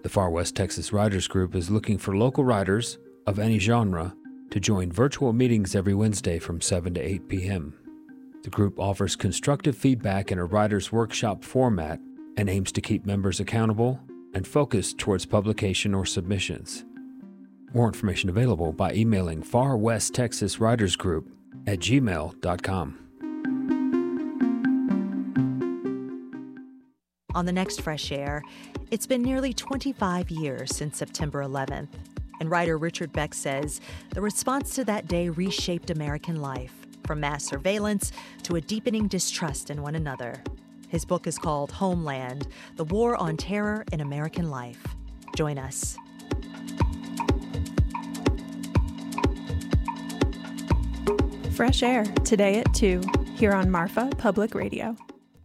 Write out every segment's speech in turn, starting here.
The Far West Texas Writers Group is looking for local writers of any genre to join virtual meetings every Wednesday from 7 to 8 p.m. The group offers constructive feedback in a writer's workshop format and aims to keep members accountable and focused towards publication or submissions. More information available by emailing Far West Texas Writers Group at gmail.com. On the next Fresh Air, it's been nearly 25 years since September 11th, and writer Richard Beck says the response to that day reshaped American life, from mass surveillance to a deepening distrust in one another. His book is called Homeland: The War on Terror in American Life. Join us. Fresh Air, today at 2, here on Marfa Public Radio.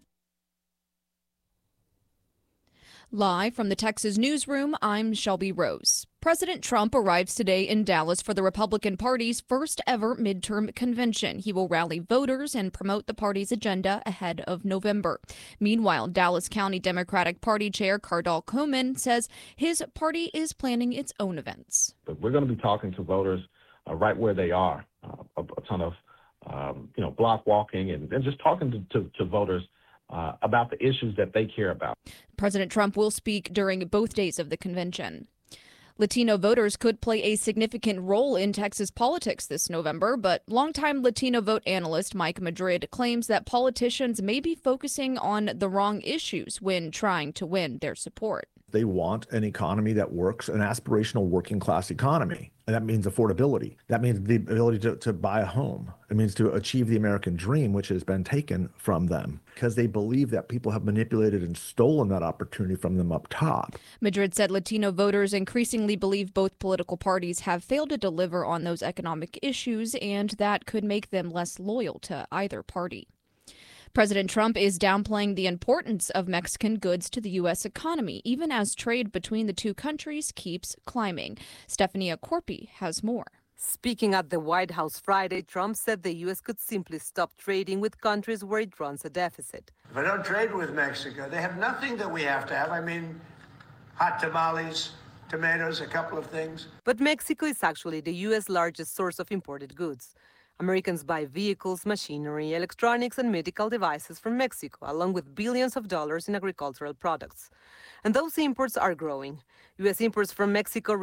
Live from the Texas Newsroom, I'm Shelby Rose. President Trump arrives today in Dallas for the Republican Party's first ever midterm convention. He will rally voters and promote the party's agenda ahead of November. Meanwhile, Dallas County Democratic Party Chair Cardall Coman says his party is planning its own events. But we're going to be talking to voters right where they are, a ton of block walking and just talking to voters about the issues that they care about. President Trump will speak during both days of the convention. Latino voters could play a significant role in Texas politics this November, but longtime Latino vote analyst Mike Madrid claims that politicians may be focusing on the wrong issues when trying to win their support. They want an economy that works, an aspirational working class economy. And that means affordability. That means the ability to buy a home. It means to achieve the American dream, which has been taken from them because they believe that people have manipulated and stolen that opportunity from them up top. Madrid said Latino voters increasingly believe both political parties have failed to deliver on those economic issues, and that could make them less loyal to either party. President Trump is downplaying the importance of Mexican goods to the U.S. economy, even as trade between the two countries keeps climbing. Stephania Corpi has more. Speaking at the White House Friday, Trump said the U.S. could simply stop trading with countries where it runs a deficit. If I don't trade with Mexico, they have nothing that we have to have. I mean, hot tamales, tomatoes, a couple of things. But Mexico is actually the U.S. largest source of imported goods. Americans buy vehicles, machinery, electronics, and medical devices from Mexico, along with billions of dollars in agricultural products. And those imports are growing. U.S. imports from Mexico